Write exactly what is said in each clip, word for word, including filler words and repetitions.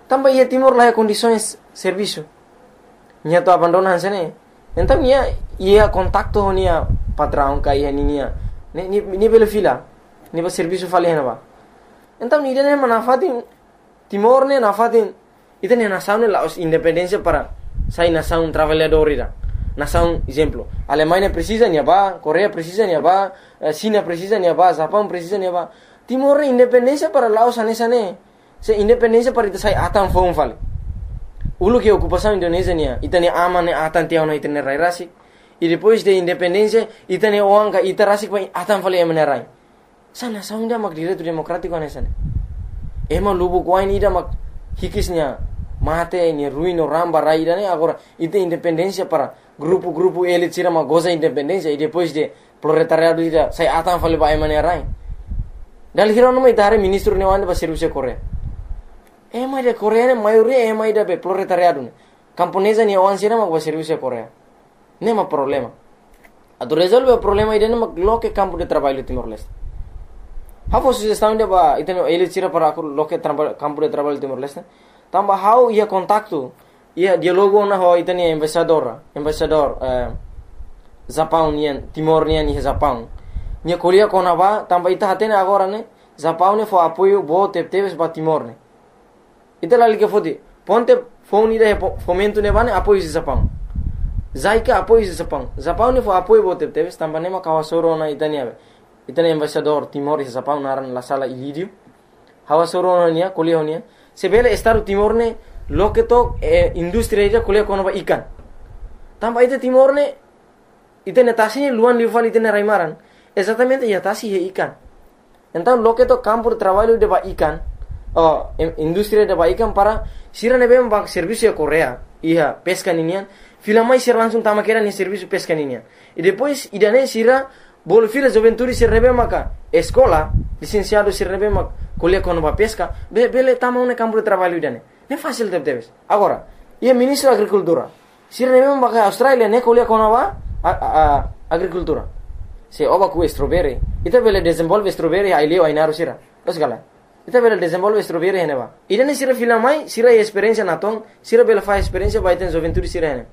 Tambah ia Timor lah condições serviço. Nia to abandonan sene. Então nia ia contacto nia patrão ka ia nia. Ni ni bele fila. Ni ba serviço fale hena ba. Então ni dene manafatin Timor ne nafatin itene nação ne la independência para sai nação trabalhador ira. Nação exemplo. Alemanha precisa nia ba, Coreia precisa nia ba, China precisa nia ba, Japão precisa nia ba. Timor independência para Laos anesa ne. Se independência para itu sai atan fong fale. Ulu que ocupação Indonésia nia, itane aman ne atan tiao na itane rai rasi. E depois de independência, itane oanga itarasi pa atan fale emane rai. Sana saunda mak direito democrático anesa ne. Ema lubu kuain ida mak hikisnya mate ni ruino ramba rai ida ne agora ite independência para grupo-grupo elit sira mak goza independência e depois de proletariado ida sai atan fale pa emane rai. Dal hirono mai tare ministro ne wanda ba serviço Coreia. Ema ida Coreia ne maioria ema ida be proletariado ne. Camponesa ni awan sira mak ba serviço Coreia. Nema problema. Atu resolve o problema ida ne mak loke campo de trabalho Timor-Leste. Hafo sugestão ida ba iteno elit sira para aku loke campo de trabalho Timor-Leste. Tamba how ia contacto ia dialogo na ho itani embaixador, embaixador eh, Japão nian Timor nian ni Japão. Nia kolia kona ba tamba ita hatene agora ne Japão ne fo apoio bo tep teves ba Timor ne. Ita lali ke fodi ponte phone ida fomento ne bane apoio si Japão. Zaika apoio si Japão. Japão ne fo apoio bo tep teves tamba ne ma kawasoro na itani ave. Itani embaixador Timor si Japão naran la sala ilidio. Hawasoro na nia kolia nia. Sebele estado Timor ne loke to eh, industria ida kolia kona ba ikan. Tamba ita Timor ne itene tasinya luan liufal itene raimaran. Exatamente ya tasi he ikan. Então lo que to campo de trabalho de ba ikan, oh, indústria de ba ikan para sira nebe ba serviço Coreia, ia pesca ninian, fila mais sira langsung tama kera ni serviço pesca ninian. E depois idane sira bol fila juventude sira nebe maka escola, licenciado sira nebe mak kuliah kono ba pesca, be bele tama un campo de trabalho idane. Ne fácil de debes. Agora, ia ministro agricultura. Sira nebe maka Australia ne kuliah kono ba agricultura. Se oba ku strawberry ita bele desenvolve strawberry ai leo ai naru sira os gala ita bele desenvolve strawberry heneba idane sira fila mai sira experiência natong sira bele fa experiência ba iten juventude sira hene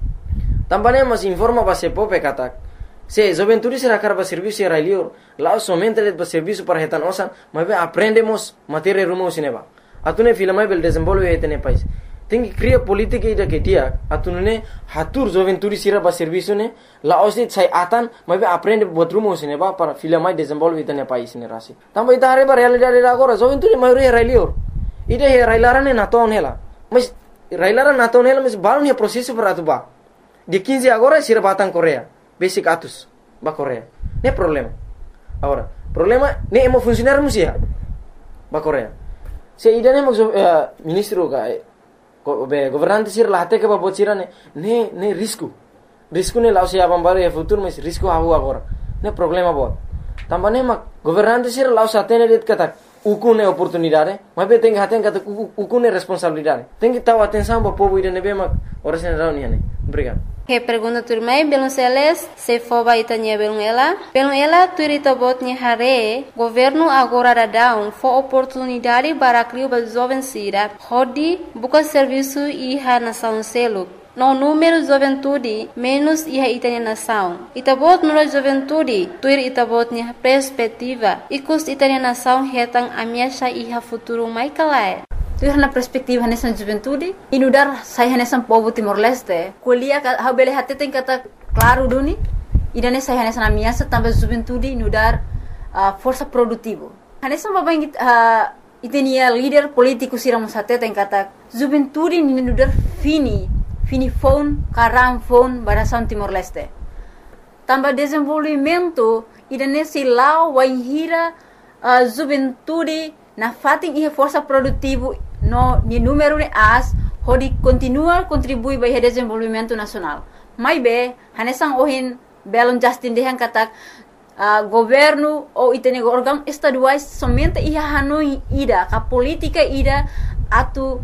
tambane mas informa ba se pope katak se juventude sira karba serviço ai leo lá somente le ba serviço para hetan osan mas be aprendemos matéria rumo sineba atune fila mai bele desenvolve etene pais tem cria política ida que dia atunune hatur juventude sira ba serviço ne la osit sai atan mas aprende buat rumo sine ba para fila mai desenvolve itane país ne rasi tamba ita hare ba realidade agora juventude maioria railior ida he railaran ne naton hela mas railaran naton hela mas balon he processo para atu ba de quinze agora sira batan Coreia basic atus ba Coreia ne problema agora problema ne emo funcionar musia ba Coreia se ida ne mo uh, ministro ka be governante sir lahate ke babot sira ne ne ne risco risco ne lao sia bambaro e futuro mas risco havu agora ne problema bot tambane mak governante sir lao satene det kata uku ne oportunidade mas be tem haten kata uku ne responsabilidade tem que tahu atenção ba povo ide ne be mak orasen rauni ne obrigado. Que pergunta turmai belum seles se foba itanya belum ela belum ela turita botnya hare governo agora dadão fo oportunidade para criar ba jovem sira hodi buka serviço iha nação selo no número juventude menos iha itanya nação itabot no juventude tuir itabotnya perspectiva ikus itanya nação hetang amiasha iha futuro mai kalai. Tuh na perspektif hanesan juventude inudar sai hanesan povo Timor-Leste kuliah ha bele hati tem kata claro duni idane sai hanesan amiasa tambah juventude inudar uh, força produtivo hanesan baba ingit uh, itenia líder político sira musate tem kata juventude inudar fini fini phone karam phone barasan Timor-Leste tambah desenvolvimento idane silau waihira uh, juventude na fating ihe força produtivo no ni número ne as hodi continua contribui ba ihe desenvolvimento nacional mai be hanesang ohin belon justin dehan katak uh, governo ou itene organ estaduais somente iha hanoi ida ka politika ida atu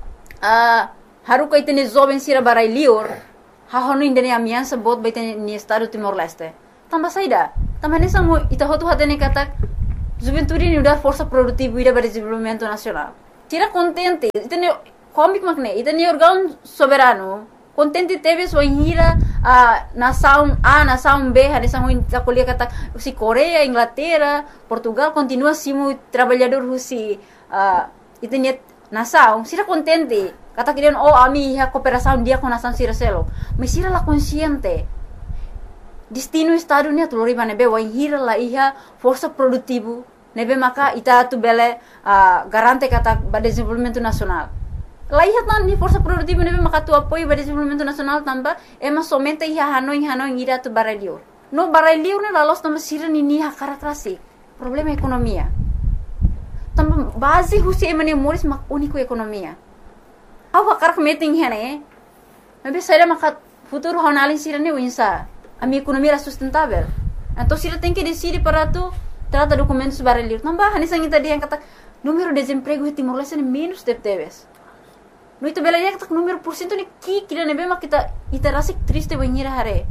uh, haruka itene jovem sira barai lior ha hanoi indene amiansa bot ba itene ni estado Timor-Leste tamba saida tamba hanesang mo ita hotu hatene katak juventude ni udar força produtiva ida para desenvolvimento nacional Tira contente, itane komik makne, itane órgão soberano, contente teve sua hira a nação A, nação B, a nação a colher kata si Coreia, Inglaterra, Portugal continua simu trabalhador si uh, itane nação, sira contente, kata kirian oh ami a cooperação dia com nação sira selo, mas sira la consciente. Destino estado ni tu lori bane be wa hira la iha força produtivo nebe maka ita tu bele uh, garante kata ba desenvolvimento nacional. La iha tan ni força produtivo nebe maka tu apoio ba desenvolvimento nacional tamba ema somente iha hanoi hanoi ira tu baralior. No baralior ne la los tamba sira ni ni ha karakrasi. Problema ekonomia. Tamba base husi emane moris mak único ekonomia. Awa karak meeting hene. Nebe saira maka futuro honalin sira ni winsa. A minha economia era sustentável. Então, se ela tem que decidir para tu, trata documentos para ler. Não vai, nem sangue tadi yang kata número de desemprego em Timor-Leste é menos de teves. No itu bela yang kata número por cento ni ki kira nebe mak kita ita rasik triste banhira hare.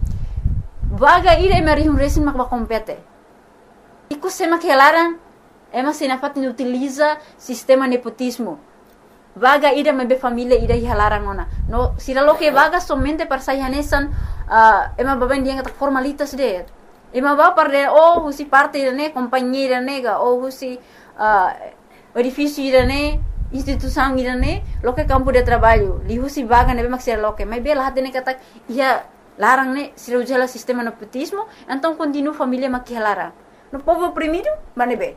Vaga ira mari um resin mak ba compete. Iku sema que laran, ema senafat ni utiliza sistema nepotismo. Vaga ida mebe família ida hilaran ona. No, sira lo que vaga somente para sayanesan uh, ema baben dia kata formalitas de. Ema ba para oh husi parte ne companhia nega oh husi uh, edifício ne instituição ne lo que campo de trabalho. Li husi vaga nebe mak sira lo que. Mas bela hatene kata ia larang ne sira ujala sistema nepotismo, então continua família mak hilaran. No povo oprimido, banebe.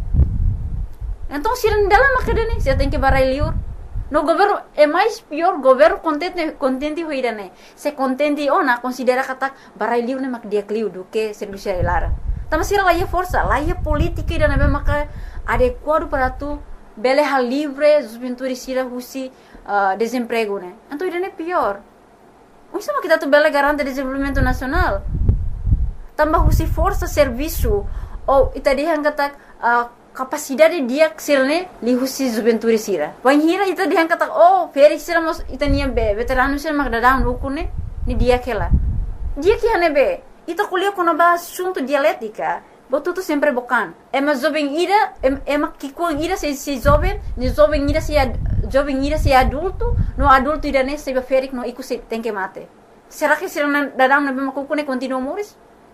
Então sira ndala mak dene, sira tem que barai liur. No governo é mais pior, governo contente contente hoirane. Se contente ona considera kata barai liu ne mak dia kliu do que serviço lara. Tama sira lá é força, lá é política ira ne mak adequado para tu bele hal livre, juventude sira husi uh, desemprego ne. Então ira ne pior. O sama kita tu bele garante desenvolvimento nacional. Tambah husi força serviço ou itadihan kata uh, capacidade dia xilne li husi juventude sira. Banhira ita dihan kata oh feri sira mos itania be veterano sira magdadang ukune ni dia kela. Dia que hane be ita kuliah kono ba assunto dialética. Botu tu sempre bocan. Ema jovem ira ema kikuang ira se se jovem, ni jovem ira se jovem ira se adulto, no adulto ira ne se ferik no iku se tem que mate. Será que sira dadang na be makukune continua moris?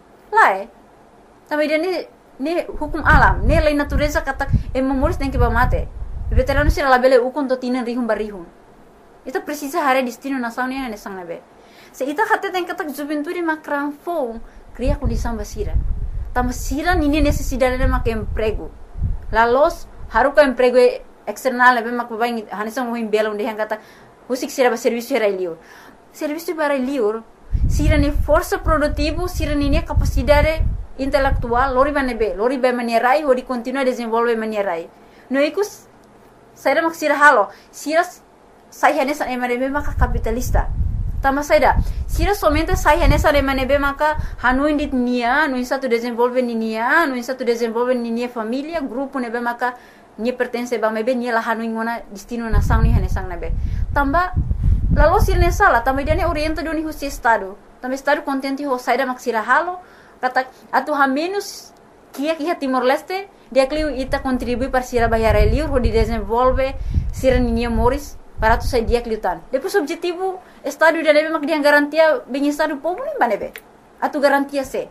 Lá é. Também ira ne hukum alam, ne lei natureza kata emomoris tem que ba mate. Veterano sira labele ukun to tinan rihum barihum. Ita precisa hare destino nação ne ne sang nabe. Se ita hatte tem kata juventude makran fo cria condição basira. Tama sira nini necessidade de mak emprego. La los haruka emprego external nabe mak babai hanisang mohim bela onde yang kata husik sira ba serviço era liur. Serviço para liur sira ne força produtivo, sira nini capacidade intelectual, lori banebe, lori ba manierai, ori continua desenvolve manierai. No ikus saira mak sira halo, sira sai hanesa emanebe maka capitalista. Tama saida, sira somente sai hanesa emanebe maka hanu indit nia, no insa tu desenvolve nia, no insa tu desenvolve nia família, grupo nebe maka ni pertence ba mebe ni la hanu ingona destino nação ni hanesang nebe. Tamba lalu sira nesa la, tamba dia ne orienta do ni husi estado. Tamba estado contente ho saida mak sira halo. Kata atu ha menos kia kia Timor-Leste dia kliu ita contribui para sira bayar liur ho di desenvolve sira ninia moris para tu sai dia kliu tan. Depois objetivo estado dia nebe mak dia garantia bem estado povo nem banebe. Atu garantia se.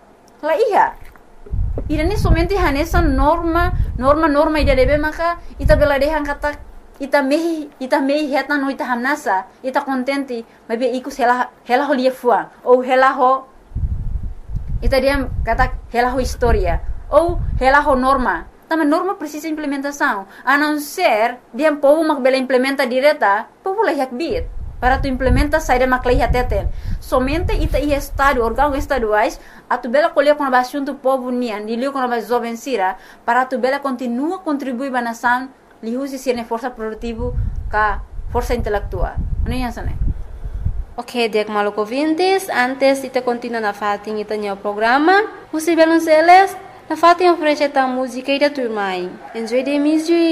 La iya. Ira ni somente hanesa norma norma norma ida nebe maka ita bela dehan kata ita mehi ita mehi heta no ita hamnasa ita contente mabe iku hela hela ho lia fuang ou hela ho ita dia kata hela ho história ou hela ho norma. Também norma precisa implementação. A não ser dia povo mak bela implementa direta, povo lah yak bit. Para tu implementa saída mak lah teten. Somente ita i estado órgão estaduais a tu bela colher com a assunto povo nian, dilio com a jovem sira, para tu bela continua contribuir ba nação, li usi sirne força produtivo ka força intelectual. Não é assim, né? Ok, dek maluk ouvintes, antes ita continua na fatin ita nyo programa, husi belon seles, na fatin oferece ta música ida turmai. Enjoy the music.